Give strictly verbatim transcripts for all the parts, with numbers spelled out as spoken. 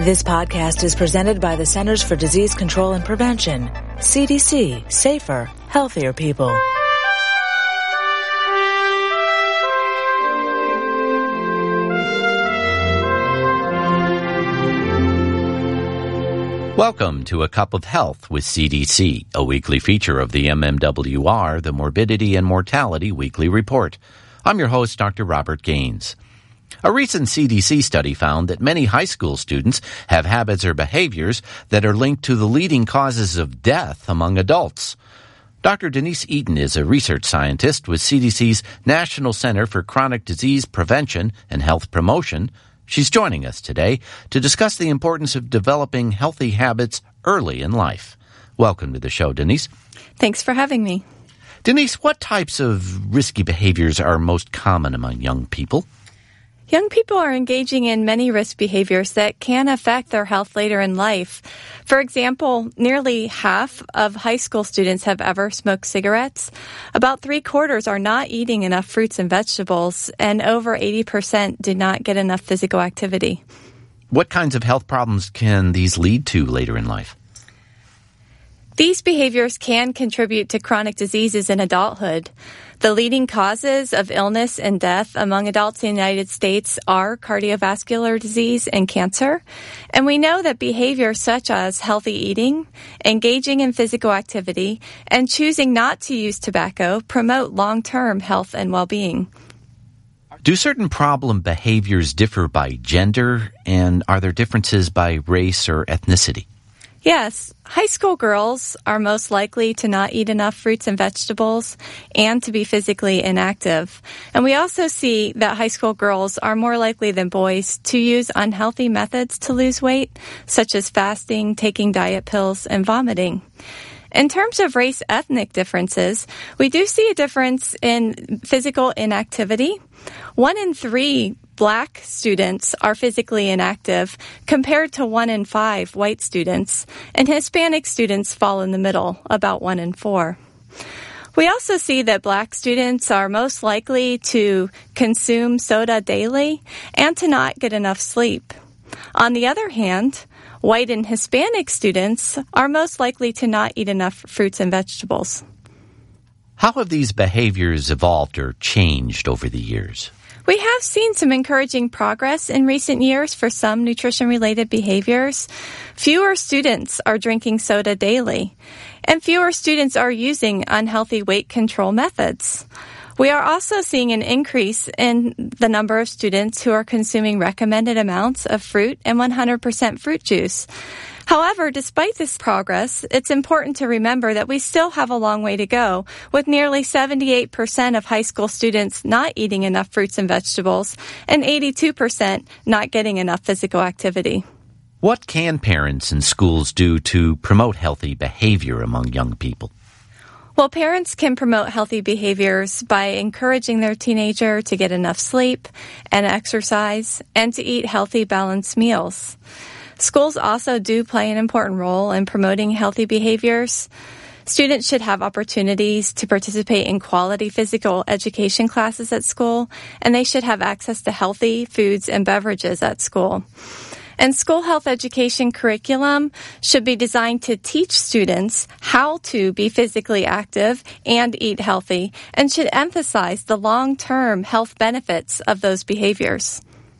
This podcast is presented by the Centers for Disease Control and Prevention. C D C. Safer, healthier people. Welcome to A Cup of Health with C D C, a weekly feature of the M M W R, the Morbidity and Mortality Weekly Report. I'm your host, Doctor Robert Gaines. A recent C D C study found that many high school students have habits or behaviors that are linked to the leading causes of death among adults. Doctor Denise Eaton is a research scientist with C D C's National Center for Chronic Disease Prevention and Health Promotion. She's joining us today to discuss the importance of developing healthy habits early in life. Welcome to the show, Denise. Thanks for having me. Denise, what types of risky behaviors are most common among young people? Young people are engaging in many risk behaviors that can affect their health later in life. For example, nearly half of high school students have ever smoked cigarettes. About three quarters are not eating enough fruits and vegetables, and over eighty percent did not get enough physical activity. What kinds of health problems can these lead to later in life? These behaviors can contribute to chronic diseases in adulthood. The leading causes of illness and death among adults in the United States are cardiovascular disease and cancer. And we know that behaviors such as healthy eating, engaging in physical activity, and choosing not to use tobacco promote long-term health and well-being. Do certain problem behaviors differ by gender, and are there differences by race or ethnicity? Yes, high school girls are most likely to not eat enough fruits and vegetables and to be physically inactive. And we also see that high school girls are more likely than boys to use unhealthy methods to lose weight, such as fasting, taking diet pills, and vomiting. In terms of race-ethnic differences, we do see a difference in physical inactivity. One in three Black students are physically inactive compared to one in five white students, and Hispanic students fall in the middle, about one in four. We also see that Black students are most likely to consume soda daily and to not get enough sleep. On the other hand, white and Hispanic students are most likely to not eat enough fruits and vegetables. How have these behaviors evolved or changed over the years? We have seen some encouraging progress in recent years for some nutrition-related behaviors. Fewer students are drinking soda daily, and fewer students are using unhealthy weight control methods. We are also seeing an increase in the number of students who are consuming recommended amounts of fruit and one hundred percent fruit juice. However, despite this progress, it's important to remember that we still have a long way to go, with nearly seventy-eight percent of high school students not eating enough fruits and vegetables and eighty-two percent not getting enough physical activity. What can parents and schools do to promote healthy behavior among young people? Well, parents can promote healthy behaviors by encouraging their teenager to get enough sleep and exercise and to eat healthy, balanced meals. Schools also do play an important role in promoting healthy behaviors. Students should have opportunities to participate in quality physical education classes at school, and they should have access to healthy foods and beverages at school. And school health education curriculum should be designed to teach students how to be physically active and eat healthy, and should emphasize the long-term health benefits of those behaviors.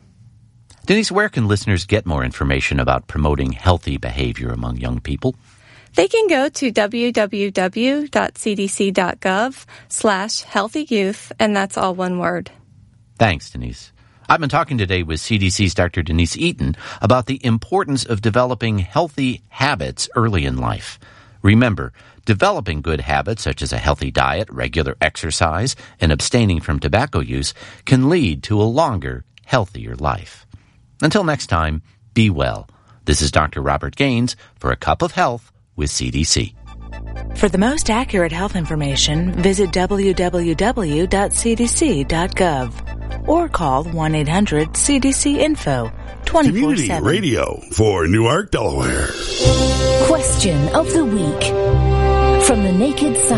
Denise, where can listeners get more information about promoting healthy behavior among young people? They can go to w w w dot c d c dot gov slash healthy youth, and that's all one word. Thanks, Denise. I've been talking today with C D C's Doctor Denise Eaton about the importance of developing healthy habits early in life. Remember, developing good habits such as a healthy diet, regular exercise, and abstaining from tobacco use can lead to a longer, healthier life. Until next time, be well. This is Doctor Robert Gaines for A Cup of Health with C D C. For the most accurate health information, visit w w w dot c d c dot gov or call one eight hundred C D C info twenty-four seven. Community radio for Newark, Delaware. Question of the week from the Naked Science.